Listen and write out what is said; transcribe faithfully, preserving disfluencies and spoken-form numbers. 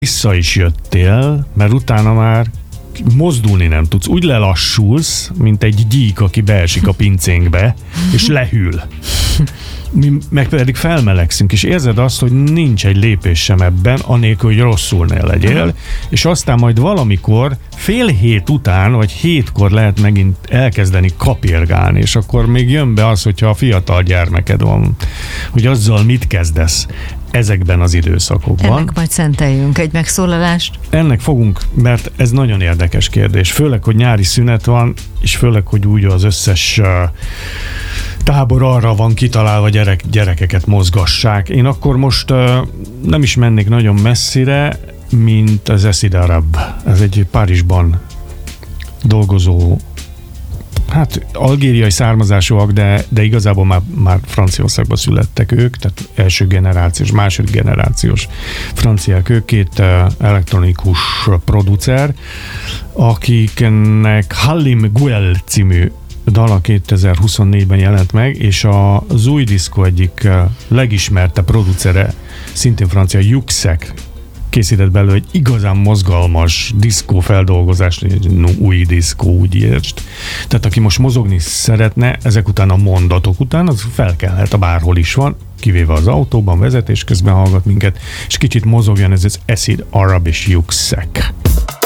vissza is jöttél, mert utána már mozdulni nem tudsz. Úgy lelassulsz, mint egy gyík, aki beesik a pincénkbe, és lehűl. Mi meg pedig felmelegszünk, és érzed azt, hogy nincs egy lépés sem ebben, anélkül, hogy rosszul ne legyél, és aztán majd valamikor fél hét után, vagy hétkor lehet megint elkezdeni kapirgálni, és akkor még jön be az, hogyha a fiatal gyermeked van, hogy azzal mit kezdesz ezekben az időszakokban. Ennek majd szenteljünk egy megszólalást. Ennek fogunk, mert ez nagyon érdekes kérdés. Főleg, hogy nyári szünet van, és főleg, hogy úgy az összes uh, tábor arra van kitalálva, gyerek, gyerekeket mozgassák. Én akkor most uh, nem is mennék nagyon messzire, mint az Acid Arab. Ez egy Párizsban dolgozó, hát algériai származásúak, de, de igazából már, már Franciaországban születtek ők, tehát első generációs, második generációs franciák ők, két uh, elektronikus producer, akiknek Halim Guel című dala kétezer-huszonnégyben jelent meg, és az új diszkó egyik uh, legismertebb producere, szintén francia, Yuxek készített belőle egy igazán mozgalmas diszkó feldolgozást, egy új diszkó, úgy értsd. Tehát aki most mozogni szeretne, ezek után a mondatok után, az felkelhet, a bárhol is van, kivéve az autóban, vezetés közben hallgat minket, és kicsit mozogjon, ez az Acid Arab és Yuxek.